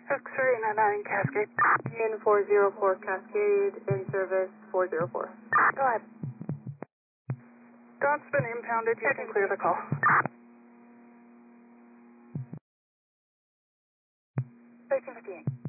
X-ray 99 Cascade. In 404 Cascade, in service 404. Go ahead. Dot's been impounded. You can clear the call. Station 58.